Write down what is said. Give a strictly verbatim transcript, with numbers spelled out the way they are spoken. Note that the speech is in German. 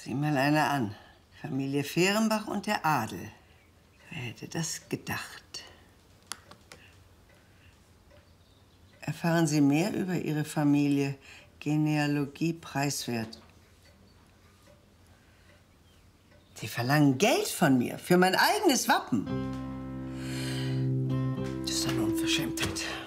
Sieh mal einer an. Familie Fehrenbach und der Adel. Wer hätte das gedacht? Erfahren Sie mehr über Ihre Familie. Genealogie preiswert. Sie verlangen Geld von mir für mein eigenes Wappen. Das ist eine Unverschämtheit.